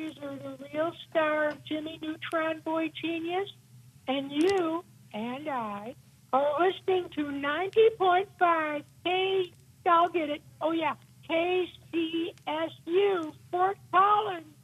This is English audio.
are the real star of Jimmy Neutron Boy Genius, and you and I are listening to 90.5 K. I'll get it. Oh yeah, KCSU Fort Collins.